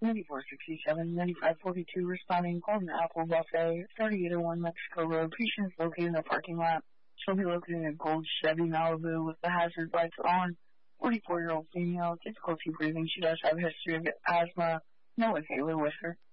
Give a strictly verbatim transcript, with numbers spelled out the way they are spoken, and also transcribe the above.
ninety-four sixty-seven, ninety-five forty-two responding, Golden Apple Buffet, thirty-eight oh one Mexico Road. Patient is located in the parking lot. She'll be located in a gold Chevy Malibu with the hazard lights on. forty-four-year-old female, difficulty breathing. She does have a history of asthma. No inhaler with her.